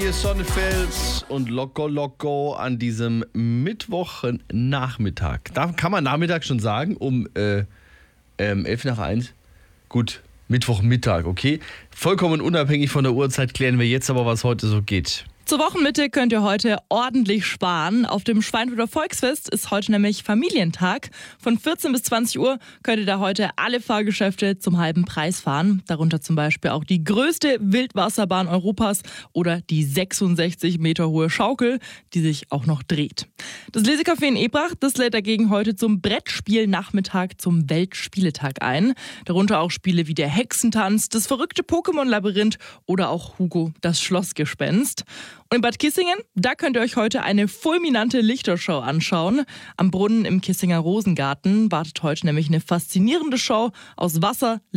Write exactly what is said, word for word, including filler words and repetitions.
hier ist Sonnefels und Loco Loco an diesem Mittwochnachmittag. Da kann man Nachmittag schon sagen, um äh, ähm, elf nach eins. Gut, Mittwochmittag, okay. Vollkommen unabhängig von der Uhrzeit klären wir jetzt aber, was heute so geht. Zur Wochenmitte könnt ihr heute ordentlich sparen. Auf dem Schweinfurter Volksfest ist heute nämlich Familientag. Von vierzehn bis zwanzig Uhr könnt ihr da heute alle Fahrgeschäfte zum halben Preis fahren. Darunter zum Beispiel auch die größte Wildwasserbahn Europas oder die sechsundsechzig Meter hohe Schaukel, die sich auch noch dreht. Das Lesecafé in Ebrach, das lädt dagegen heute zum Brettspielnachmittag zum Weltspieletag ein. Darunter auch Spiele wie der Hexentanz, das verrückte Pokémon-Labyrinth oder auch Hugo, das Schlossgespenst. Und in Bad Kissingen, da könnt ihr euch heute eine fulminante Lichtershow anschauen. Am Brunnen im Kissinger Rosengarten wartet heute nämlich eine faszinierende Show aus Wasser,